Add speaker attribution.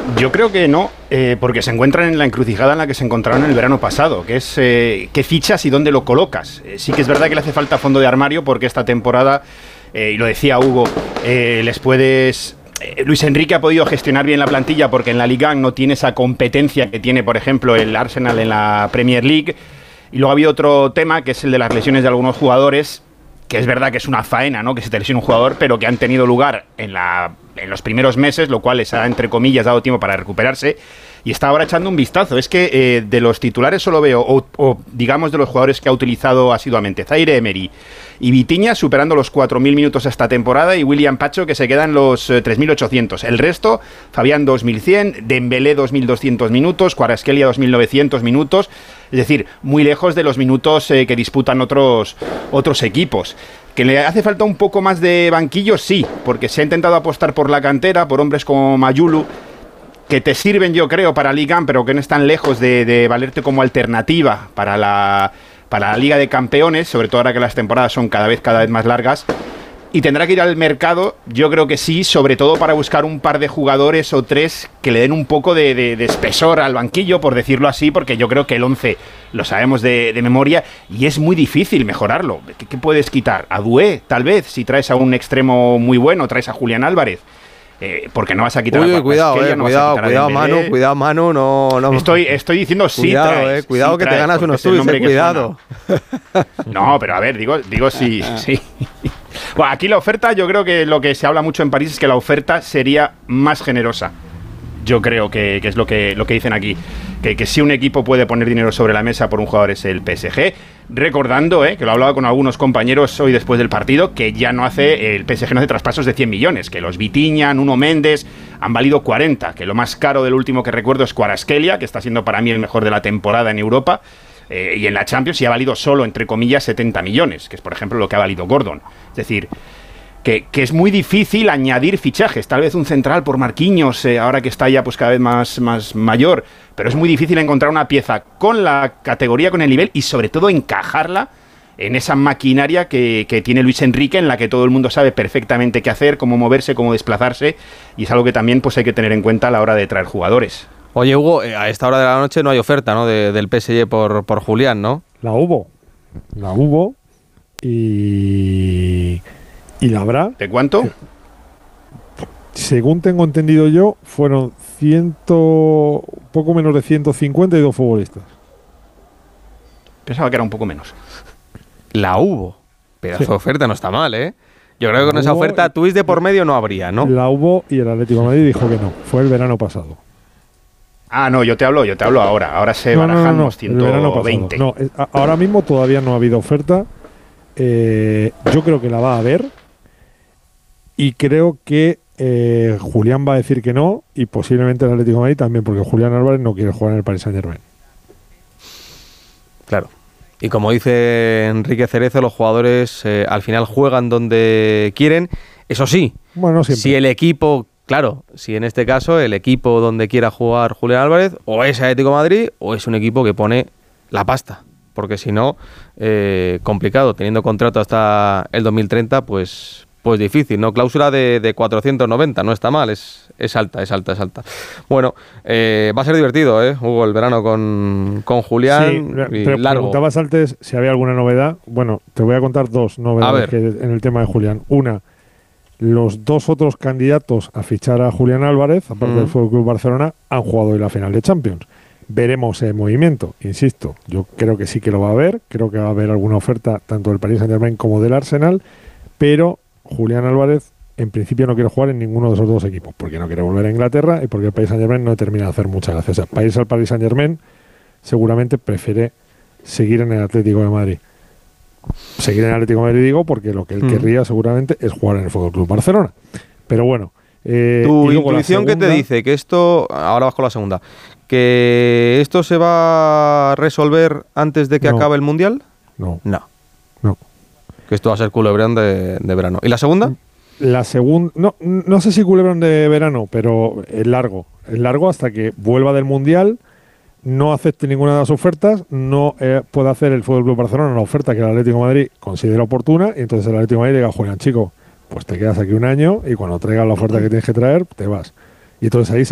Speaker 1: Yo creo que no, porque se encuentran en la encrucijada en la que se encontraron el verano pasado, que es qué fichas y dónde lo colocas. Sí que es verdad que le hace falta fondo de armario porque esta temporada, y lo decía Hugo, les puedes... Luis Enrique ha podido gestionar bien la plantilla porque en la Liga no tiene esa competencia que tiene, por ejemplo, el Arsenal en la Premier League. Y luego había otro tema, que es el de las lesiones de algunos jugadores, que es verdad que es una faena, ¿no?, que se te lesione un jugador, pero que han tenido lugar en los primeros meses, lo cual les ha, entre comillas, dado tiempo para recuperarse. Y está ahora echando un vistazo. Es que de los titulares solo veo, o digamos de los jugadores que ha utilizado asiduamente, Zaire Emery y Vitinha superando los 4.000 minutos esta temporada, y William Pacho que se queda en los 3.800. El resto, Fabián 2.100, Dembélé 2.200 minutos, Kvaratskhelia 2.900 minutos. Es decir, muy lejos de los minutos que disputan otros equipos. ¿Que le hace falta un poco más de banquillo? Sí, porque se ha intentado apostar por la cantera, por hombres como Mayulu, que te sirven, yo creo, para Liga, pero que no están lejos de valerte como alternativa para la Liga de Campeones, sobre todo ahora que las temporadas son cada vez más largas. Y tendrá que ir al mercado, yo creo que sí, sobre todo para buscar un par de jugadores o tres que le den un poco de espesor al banquillo, por decirlo así, porque yo creo que el 11 lo sabemos de memoria y es muy difícil mejorarlo. ¿Qué puedes quitar? A Doué, tal vez, si traes a un extremo muy bueno, traes a Julián Álvarez. Porque no vas a quitar a
Speaker 2: cuidado, Manu, no.
Speaker 1: Estoy diciendo sí.
Speaker 2: Cuidado que te ganas unos tuyos, cuidado.
Speaker 1: No, pero a ver, digo sí. Bueno, aquí la oferta, yo creo que lo que se habla mucho en París es que la oferta sería más generosa. Yo creo que es lo que dicen aquí. Que si un equipo puede poner dinero sobre la mesa por un jugador es el PSG. Recordando, que lo he hablado con algunos compañeros hoy después del partido, que el PSG no hace traspasos de 100 millones, que los Vitinha, Nuno Méndez han valido 40, que lo más caro del último que recuerdo es Kvaratskhelia, que está siendo para mí el mejor de la temporada en Europa, y en la Champions sí ha valido solo, entre comillas, 70 millones, que es por ejemplo lo que ha valido Gordon. Es decir, que es muy difícil añadir fichajes, tal vez un central por Marquinhos, ahora que está ya pues cada vez más mayor, pero es muy difícil encontrar una pieza con la categoría, con el nivel y sobre todo encajarla en esa maquinaria que tiene Luis Enrique, en la que todo el mundo sabe perfectamente qué hacer, cómo moverse, cómo desplazarse, y es algo que también pues hay que tener en cuenta a la hora de traer jugadores.
Speaker 2: Oye, Hugo, a esta hora de la noche no hay oferta, ¿no?, del PSG por Julián, ¿no?
Speaker 3: La hubo y la habrá.
Speaker 1: ¿De cuánto?
Speaker 3: Según tengo entendido yo, fueron poco menos de 152 futbolistas.
Speaker 1: Pensaba que era un poco menos.
Speaker 2: La hubo. Pedazo de oferta, no está mal, ¿eh? Yo creo que con esa oferta twist de por medio no habría, ¿no?
Speaker 3: La hubo y el Atlético de Madrid dijo que no. Fue el verano pasado.
Speaker 1: Ah, no, yo te hablo ahora. Ahora se barajan los 120.
Speaker 3: No, ahora mismo todavía no ha habido oferta. Yo creo que la va a haber. Y creo que Julián va a decir que no, y posiblemente el Atlético de Madrid también, porque Julián Álvarez no quiere jugar en el Paris Saint-Germain.
Speaker 2: Claro. Y como dice Enrique Cerezo, los jugadores al final juegan donde quieren. Eso sí,
Speaker 3: bueno, siempre.
Speaker 2: Si el equipo, claro, si en este caso el equipo donde quiera jugar Julián Álvarez o es Atlético de Madrid o es un equipo que pone la pasta. Porque si no, complicado, teniendo contrato hasta el 2030, pues difícil, ¿no? Cláusula de 490, no está mal, es alta. Bueno, va a ser divertido, Hugo, el verano con Julián.
Speaker 3: Sí, pero largo. Preguntabas antes si había alguna novedad. Bueno, te voy a contar dos novedades en el tema de Julián. Una, los dos otros candidatos a fichar a Julián Álvarez, aparte del Fútbol Club Barcelona, han jugado hoy la final de Champions. Veremos el movimiento, insisto, yo creo que sí que lo va a haber, creo que va a haber alguna oferta tanto del Paris Saint-Germain como del Arsenal, pero Julián Álvarez en principio no quiere jugar en ninguno de esos dos equipos, porque no quiere volver a Inglaterra y porque el Paris Saint-Germain no termina de hacer muchas gracias. Para irse al Paris Saint-Germain seguramente prefiere seguir en el Atlético de Madrid. Seguir en el Atlético de Madrid digo porque lo que él querría seguramente es jugar en el Fútbol Club Barcelona. Pero bueno,
Speaker 2: tu intuición que te dice que esto, ahora vas con la segunda, que esto se va a resolver antes de que acabe el Mundial.
Speaker 3: No.
Speaker 2: Que esto va a ser culebrón de verano. ¿Y la segunda?
Speaker 3: La segunda, no sé si culebrón de verano, pero es largo hasta que vuelva del Mundial, no acepte ninguna de las ofertas, no pueda hacer el Fútbol Club Barcelona una oferta que el Atlético de Madrid considera oportuna, y entonces el Atlético de Madrid diga: Julián, chico, pues te quedas aquí un año y cuando traigas la oferta que tienes que traer, te vas. Y entonces ahí